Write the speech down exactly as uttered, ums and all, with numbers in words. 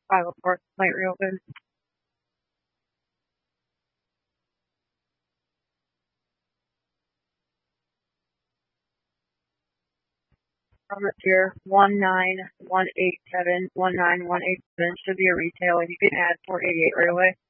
Iowa Port might reopen. Permit here one nine one eight seven one nine one eight seven should be a retail, and you can add four eighty-eight right away.